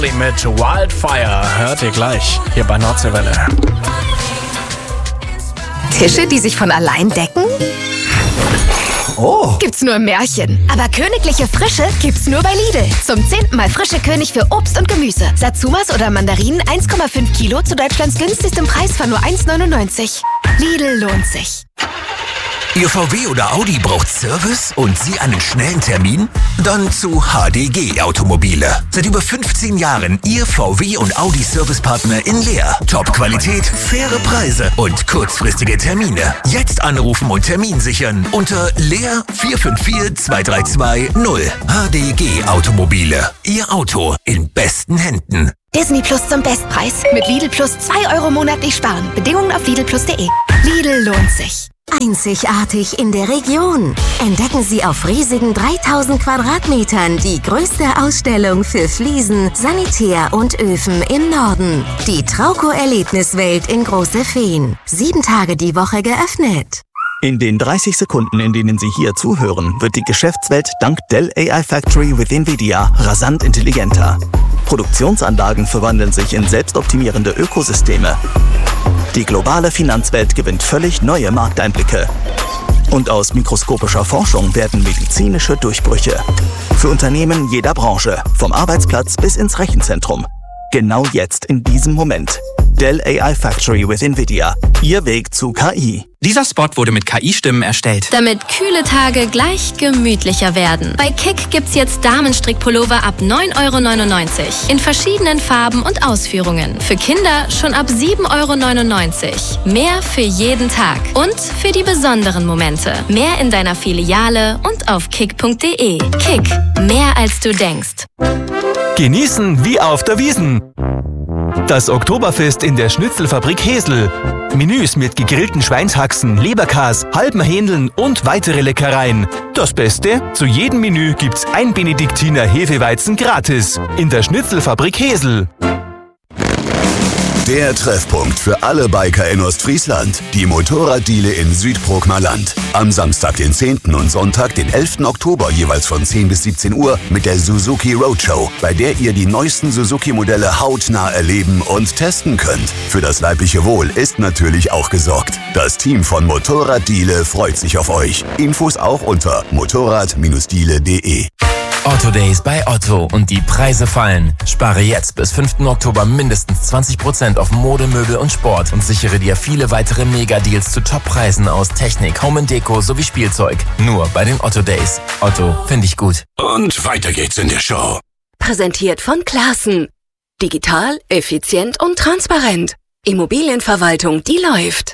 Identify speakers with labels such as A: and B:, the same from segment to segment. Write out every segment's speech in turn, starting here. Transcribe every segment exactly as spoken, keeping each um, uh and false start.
A: Mit Wildfire hört ihr gleich hier bei Nordseewelle.
B: Tische, die sich von allein decken?
C: Oh.
B: Gibt's nur im Märchen. Aber königliche Frische gibt's nur bei Lidl. Zum zehnten Mal frische König für Obst und Gemüse. Satsumas oder Mandarinen eins Komma fünf Kilo zu Deutschlands günstigstem Preis von nur eins neunundneunzig. Lidl lohnt sich.
D: Ihr V W oder Audi braucht Service und Sie einen schnellen Termin? Dann zu H D G Automobile. Seit über fünfzehn Jahren Ihr V W und Audi Servicepartner in Leer. Top-Qualität, faire Preise und kurzfristige Termine. Jetzt anrufen und Termin sichern unter Leer vier fünf vier zwei drei zwei null. H D G Automobile. Ihr Auto in besten Händen.
B: Disney Plus zum Bestpreis. Mit Lidl Plus zwei Euro monatlich sparen. Bedingungen auf lidl plus punkt de. Lidl lohnt sich.
E: Einzigartig in der Region. Entdecken Sie auf riesigen dreitausend Quadratmetern die größte Ausstellung für Fliesen, Sanitär und Öfen im Norden. Die Trauco-Erlebniswelt in Große Feen. Sieben Tage die Woche geöffnet.
F: In den dreißig Sekunden, in denen Sie hier zuhören, wird die Geschäftswelt dank Dell A I Factory with NVIDIA rasant intelligenter. Produktionsanlagen verwandeln sich in selbstoptimierende Ökosysteme. Die globale Finanzwelt gewinnt völlig neue Markteinblicke. Und aus mikroskopischer Forschung werden medizinische Durchbrüche. Für Unternehmen jeder Branche, vom Arbeitsplatz bis ins Rechenzentrum. Genau jetzt, in diesem Moment. Dell A I Factory with NVIDIA. Ihr Weg zu K I.
G: Dieser Spot wurde mit K I-Stimmen erstellt.
H: Damit kühle Tage gleich gemütlicher werden. Bei Kick gibt's jetzt Damenstrickpullover ab neun Euro neunundneunzig. In verschiedenen Farben und Ausführungen. Für Kinder schon ab sieben Euro neunundneunzig. Mehr für jeden Tag. Und für die besonderen Momente. Mehr in deiner Filiale und auf kick punkt de. Kick. Mehr als du denkst.
I: Genießen wie auf der Wiesn. Das Oktoberfest in der Schnitzelfabrik Hesel. Menüs mit gegrillten Schweinshaxen, Leberkas, halben Hähndeln und weitere Leckereien. Das Beste? Zu jedem Menü gibt's ein Benediktiner Hefeweizen gratis. In der Schnitzelfabrik Hesel.
J: Der Treffpunkt für alle Biker in Ostfriesland. Die Motorraddiele in Südprokmaland. Am Samstag, den zehnten und Sonntag, den elften Oktober, jeweils von zehn bis siebzehn Uhr mit der Suzuki Roadshow, bei der ihr die neuesten Suzuki-Modelle hautnah erleben und testen könnt. Für das leibliche Wohl ist natürlich auch gesorgt. Das Team von Motorraddiele freut sich auf euch. Infos auch unter motorrad diele punkt de.
K: Otto Days bei Otto und die Preise fallen. Spare jetzt bis fünften Oktober mindestens zwanzig Prozent auf Mode, Möbel und Sport und sichere dir viele weitere Mega-Deals zu Top-Preisen aus Technik, Home and Deko sowie Spielzeug. Nur bei den Otto Days. Otto, finde ich gut.
J: Und weiter geht's in der Show.
L: Präsentiert von Classen. Digital, effizient und transparent. Immobilienverwaltung, die läuft.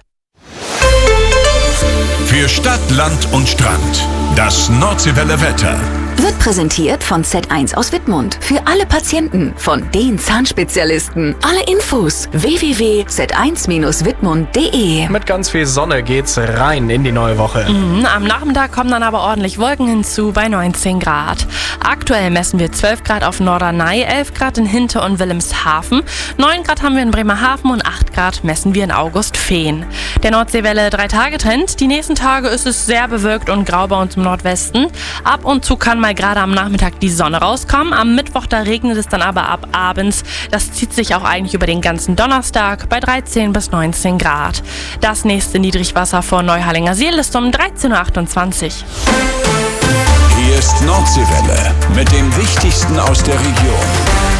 J: Für Stadt, Land und Strand. Das Nordseewelle Wetter.
L: Wird präsentiert von Z eins aus Wittmund. Für alle Patienten, von den Zahnspezialisten. Alle Infos w w w punkt z eins wittmund punkt de.
A: Mit ganz viel Sonne geht's rein in die neue Woche.
M: Mhm, am Nachmittag kommen dann aber ordentlich Wolken hinzu bei neunzehn Grad. Aktuell messen wir zwölf Grad auf Norderney, elf Grad in Hinter- und Wilhelmshaven, neun Grad haben wir in Bremerhaven und acht Grad messen wir in Augustfehn. Der Nordseewelle drei Tage Trend. Die nächsten Tage ist es sehr bewölkt und grau bei uns im Nordwesten. Ab und zu kann mal gerade am Nachmittag die Sonne rauskommen. Am Mittwoch, da regnet es dann aber ab abends. Das zieht sich auch eigentlich über den ganzen Donnerstag bei dreizehn bis neunzehn Grad. Das nächste Niedrigwasser vor Neuharlinger Seel ist um dreizehn Uhr achtundzwanzig.
J: Hier ist Nordseewelle mit dem Wichtigsten aus der Region.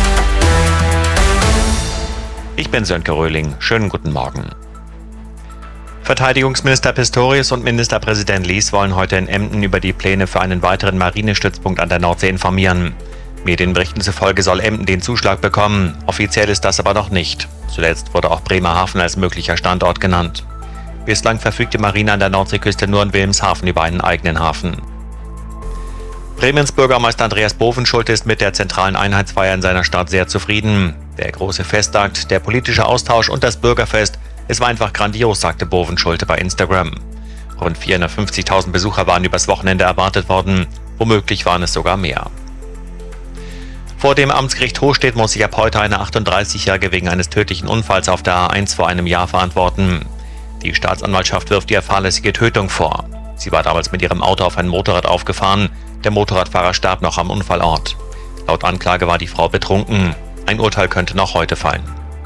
N: Ich bin Sönke Röhling. Schönen guten Morgen. Verteidigungsminister Pistorius und Ministerpräsident Lies wollen heute in Emden über die Pläne für einen weiteren Marinestützpunkt an der Nordsee informieren. Medienberichten zufolge soll Emden den Zuschlag bekommen. Offiziell ist das aber noch nicht. Zuletzt wurde auch Bremerhaven als möglicher Standort genannt. Bislang verfügt die Marine an der Nordseeküste nur in Wilhelmshaven über einen eigenen Hafen. Bremens Bürgermeister Andreas Bovenschulte ist mit der zentralen Einheitsfeier in seiner Stadt sehr zufrieden. Der große Festakt, der politische Austausch und das Bürgerfest, es war einfach grandios, sagte Bovenschulte bei Instagram. Rund vierhundertfünfzigtausend Besucher waren übers Wochenende erwartet worden, womöglich waren es sogar mehr. Vor dem Amtsgericht Hochstedt muss sich ab heute eine achtunddreißigjährige wegen eines tödlichen Unfalls auf der A eins vor einem Jahr verantworten. Die Staatsanwaltschaft wirft ihr fahrlässige Tötung vor. Sie war damals mit ihrem Auto auf ein Motorrad aufgefahren. Der Motorradfahrer starb noch am Unfallort. Laut Anklage war die Frau betrunken. Ein Urteil könnte noch heute fallen.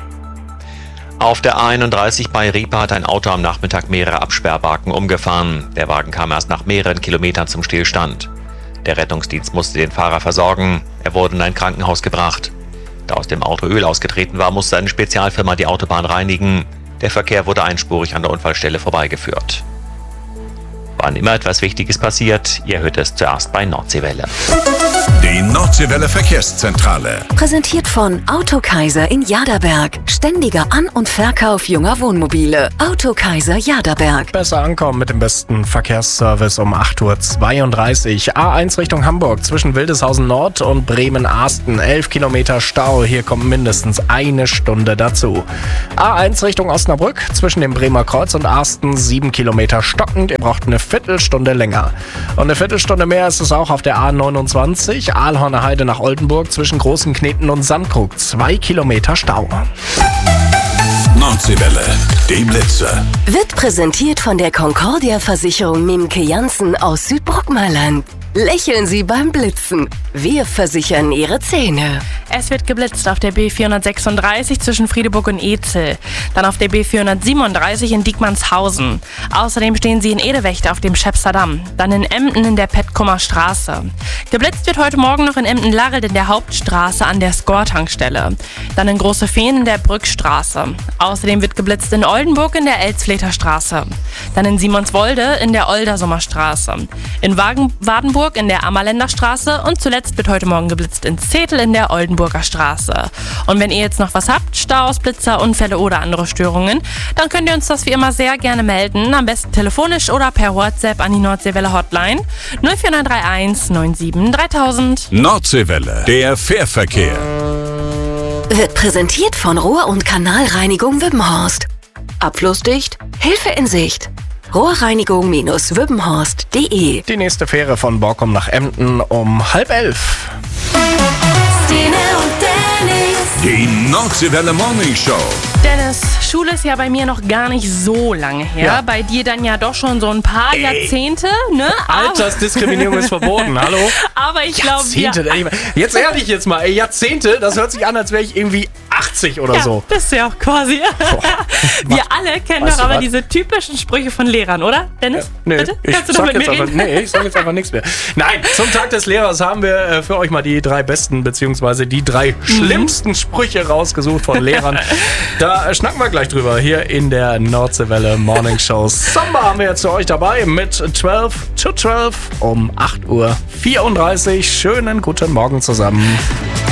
N: Auf der A einunddreißig bei Riepe hat ein Auto am Nachmittag mehrere Absperrbalken umgefahren. Der Wagen kam erst nach mehreren Kilometern zum Stillstand. Der Rettungsdienst musste den Fahrer versorgen. Er wurde in ein Krankenhaus gebracht. Da aus dem Auto Öl ausgetreten war, musste eine Spezialfirma die Autobahn reinigen. Der Verkehr wurde einspurig an der Unfallstelle vorbeigeführt. Wann immer etwas Wichtiges passiert, ihr hört es zuerst bei Nordseewelle.
C: Die Nordseewelle Verkehrszentrale.
L: Präsentiert von Autokaiser in Jaderberg. Ständiger An- und Verkauf junger Wohnmobile. Autokaiser Jaderberg.
A: Besser ankommen mit dem besten Verkehrsservice um acht Uhr zweiunddreißig. A eins Richtung Hamburg zwischen Wildeshausen Nord und Bremen-Arsten. elf Kilometer Stau. Hier kommt mindestens eine Stunde dazu. A eins Richtung Osnabrück zwischen dem Bremer Kreuz und Arsten. sieben Kilometer stockend. Ihr braucht eine Viertelstunde länger. Und eine Viertelstunde mehr ist es auch auf der A neunundzwanzig. Aalhorner Heide nach Oldenburg zwischen Großen Kneten und Sandkrug. zwei Kilometer Stau.
C: Nordseewelle, die Blitze.
E: Wird präsentiert von der Concordia-Versicherung Mimke Janssen aus Südbrockmaland. Lächeln Sie beim Blitzen. Wir versichern Ihre Zähne.
M: Es wird geblitzt auf der B vierhundertsechsunddreißig zwischen Friedeburg und Ezel. Dann auf der B vierhundertsiebenunddreißig in Diekmannshausen. Außerdem stehen Sie in Edewecht auf dem Schäpser Damm. Dann in Emden in der Petkummer Straße. Geblitzt wird heute Morgen noch in Emden-Larreld in der Hauptstraße an der Skor-Tankstelle. Dann in Große Feen in der Brückstraße. Außerdem wird geblitzt in Oldenburg in der Elsfleter Straße. Dann in Simonswolde in der Oldersummer Straße. In Wagen- Wadenburg in der Ammerländer Straße und zuletzt wird heute Morgen geblitzt in Zetel in der Oldenburger Straße. Und wenn ihr jetzt noch was habt, Staus, Blitzer, Unfälle oder andere Störungen, dann könnt ihr uns das wie immer sehr gerne melden. Am besten telefonisch oder per WhatsApp an die Nordseewelle Hotline null vier neun drei eins neun sieben dreitausend.
C: Nordseewelle, der Fährverkehr.
E: Wird präsentiert von Rohr- und Kanalreinigung Wippenhorst. Abflussdicht, Hilfe in Sicht. Rohrreinigung-wippenhorst punkt de.
A: Die nächste Fähre von Borkum nach Emden um halb elf.
C: Die Nordseewelle Morning Show.
M: Dennis, Schule ist ja bei mir noch gar nicht so lange her.
A: Ja.
M: Bei dir dann ja doch schon so ein paar
A: Ey.
M: Jahrzehnte, ne?
A: Altersdiskriminierung ist verboten, hallo?
M: Aber ich glaube, wir...
A: Jahrzehnte, ey, jetzt ehrlich jetzt mal, ey, Jahrzehnte, das hört sich an, als wäre ich irgendwie achtzig oder
M: ja,
A: so.
M: bist du ja auch quasi. Wir alle kennen
A: Weißt
M: doch
A: du
M: aber
A: was?
M: diese typischen Sprüche von Lehrern, oder? Dennis,
A: Ja, nee,
M: bitte?
A: ich
M: Kannst du
A: sag
M: doch mit
A: jetzt
M: mir
A: einfach,
M: reden?
A: nee, ich sag jetzt einfach nichts mehr. Nein, zum Tag des Lehrers haben wir äh, für euch mal die drei besten, beziehungsweise die drei
M: Mhm.
A: schlimmsten Sprüche rausgesucht von Lehrern. Da äh, schnacken wir gleich drüber hier in der Nordseewelle Morning Show. Samba haben wir jetzt für euch dabei mit zwölf zu zwölf um acht Uhr vierunddreißig. Schönen guten Morgen zusammen.